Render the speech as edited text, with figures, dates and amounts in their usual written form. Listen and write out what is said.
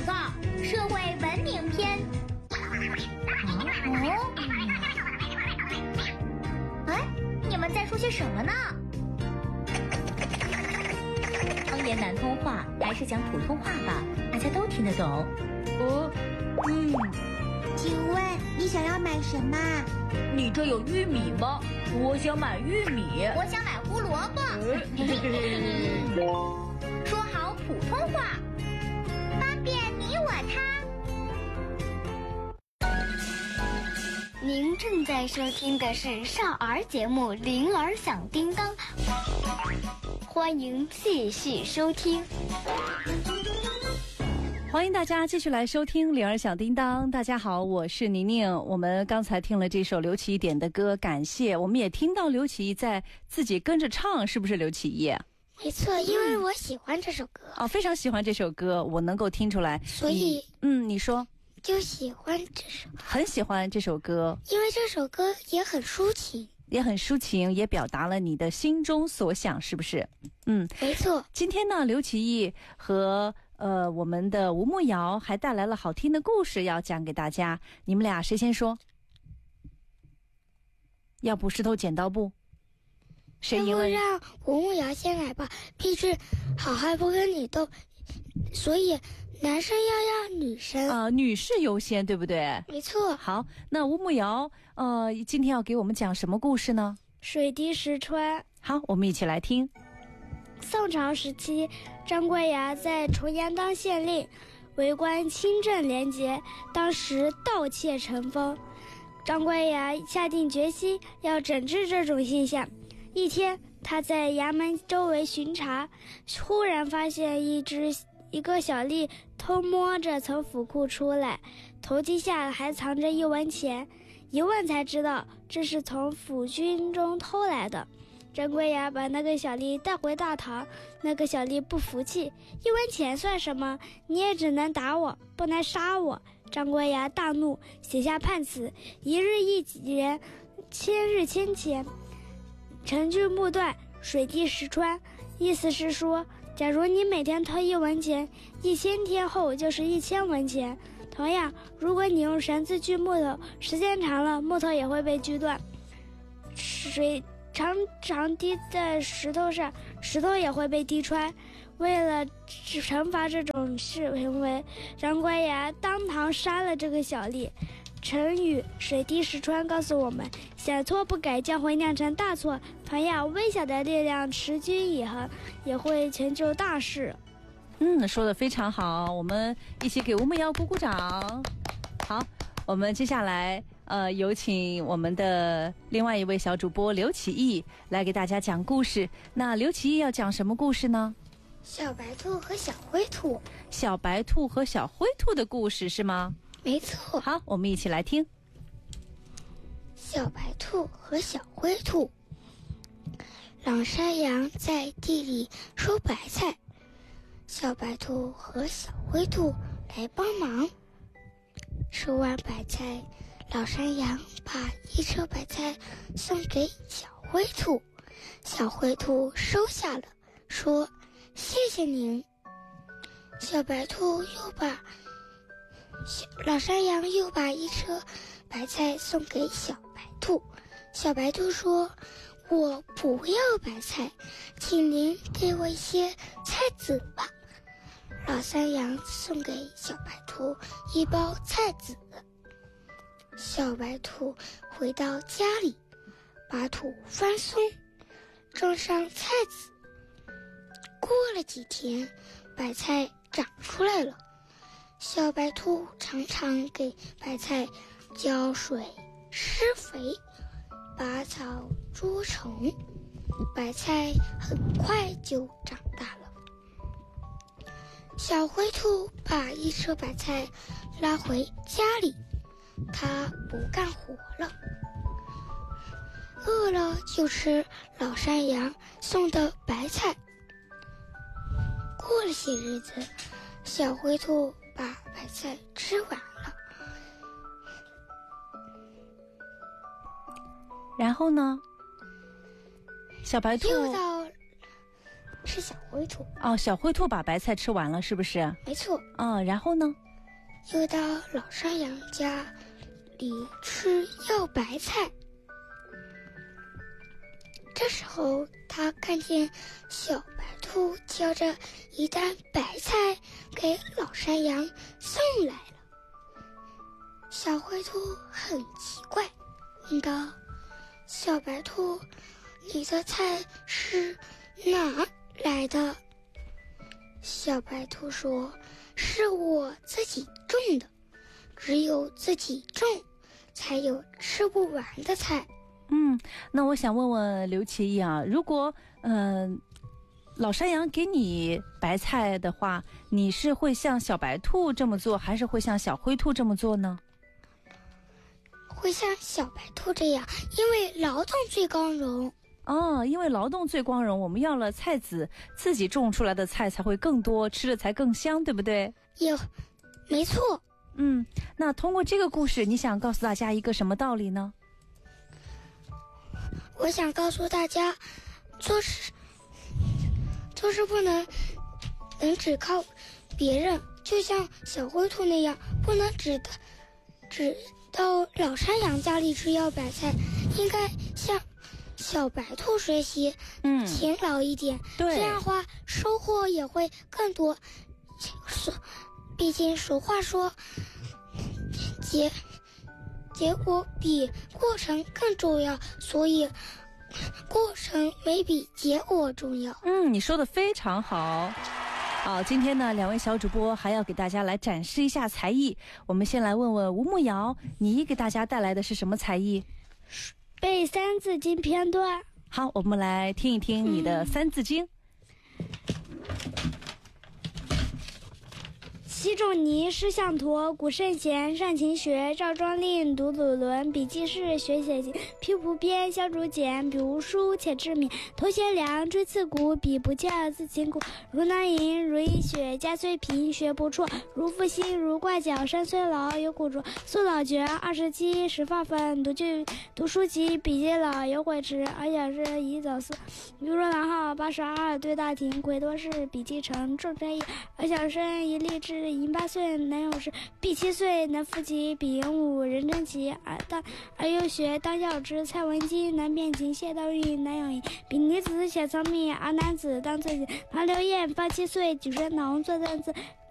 个社会文明篇。你们在说些什么呢？方言南通话还是讲普通话吧，大家都听得懂。 请问你想要买什么？ 你这有玉米吗？我想买玉米。 我想买胡萝卜。说好普通话，方便你我他。 您正在收听的是少儿节目《铃儿响叮当》，欢迎继续收听。 欢迎大家继续来收听《铃儿响叮当》。大家好，我是宁宁。我们刚才听了这首刘启义点的歌，感谢。我们也听到刘启义在自己跟着唱，是不是刘启义？ 没错，因为我喜欢这首歌。 非常喜欢这首歌，我能够听出来。 所以你说就喜欢这首， 很喜欢这首歌， 因为这首歌也很抒情， 也表达了你的心中所想，是不是？ 没错。 今天呢，刘启义和我们的吴慕瑶还带来了好听的故事要讲给大家。你们俩谁先说？要不石头剪刀布，谁赢了？ 让吴慕瑶先来吧，毕竟好汉不跟你斗，所以男生要让女生女士优先，对不对？ 没错。 好，那吴慕瑶今天要给我们讲什么故事呢？ 水滴石穿。 好，我们一起来听。 宋朝时期，张贵牙在重阳当县令，为官清正廉洁。当时盗窃成风，张贵牙下定决心要整治这种现象。一天，他在衙门周围巡查，忽然发现一个小吏偷摸着从府库出来，头巾下还藏着1文钱。一问才知道这是从府军中偷来的。张贵牙把那个小吏带回大堂，那个小吏不服气，1文钱算什么？你也只能打我，不能杀我。张贵牙大怒，写下判词：一日一钱，千日千钱，成句目断，水滴石穿。意思是说，假如你每天偷1文钱，1000天后就是1000文钱。同样，如果你用绳子锯木头，时间长了，木头也会被锯断。水常滴在石头上，石头也会被滴穿。为了惩罚这种行为，张贵牙当堂杀了这个小吏。成语水滴石穿告诉我们，小错不改将会酿成大错，同样微小的力量持之以恒也会成就大事。 说得非常好，我们一起给吴慕瑶鼓鼓掌。好，我们接下来有请我们的另外一位小主播刘启义来给大家讲故事。那刘启义要讲什么故事呢？ 小白兔和小灰兔。 小白兔和小灰兔的故事是吗？ 没错。 好，我们一起来听。 小白兔和小灰兔。老山羊在地里收白菜，小白兔和小灰兔来帮忙。收完白菜，老山羊把一车白菜送给小灰兔，小灰兔收下了，说谢谢您。老山羊又把一车白菜送给小白兔，小白兔说我不要白菜，请您给我一些菜籽吧。老山羊送给小白兔一包菜籽。小白兔回到家里，把土翻松，种上菜籽。过了几天，白菜长出来了。小白兔常常给白菜浇水、施肥，拔草捉虫，白菜很快就长大了。小灰兔把一车白菜拉回家里，它不干活了，饿了就吃老山羊送的白菜。过了些日子，小灰兔把白菜吃完了。 然后呢？小白兔是小灰兔。 哦，小灰兔把白菜吃完了，是不是？ 没错。 然后呢？ 又到老山羊家里吃要白菜。这时候，他看见小白兔挑着一担白菜给老山羊送来了。小灰兔很奇怪，问道：“小白兔，你的菜是哪来的？”小白兔说：“是我自己种的，只有自己种，才有吃不完的菜。” 那我想问问刘启义啊，如果老山羊给你白菜的话，你是会像小白兔这么做，还是会像小灰兔这么做呢？ 会像小白兔这样，因为劳动最光荣。 因为劳动最光荣，我们要了菜籽，自己种出来的菜才会更多，吃的才更香，对不对？ 没错。 那通过这个故事，你想告诉大家一个什么道理呢？ 我想告诉大家，做事不能只靠别人，就像小灰兔那样，不能只到老山羊家里吃要白菜，应该向小白兔学习，勤劳一点， 对， 这样的话收获也会更多。毕竟俗话说，结果比过程更重要，所以过程没比结果重要。 你说的非常好。好，今天呢，两位小主播还要给大家来展示一下才艺。我们先来问问吴慕瑶，你给大家带来的是什么才艺？ 背三字经片段。 好，我们来听一听你的三字经。 习仲尼、师向陀、古圣贤上勤学，赵庄令、读祖伦，笔记事，学写经，批不编，削竹简，笔无书，且知敏，头悬梁，锥刺股，笔不翘，自勤苦，如囊萤，如饮血，家虽贫，学不辍，如负薪，如挂角，身虽老，有苦楚，素老绝，27时发愤，读书籍，笔记老，有悔迟，而小事宜早思，如若狼号82，对大廷，魁多士，笔记成，重真义，而小生一立志，寅8岁能有事，必7岁能复习，比寅5人争奇，而又学当孝之，蔡文姬能辩情，谢道韫能有仪，比女子显聪明，而男子当自省。唐刘晏8、7岁举神农，坐正字，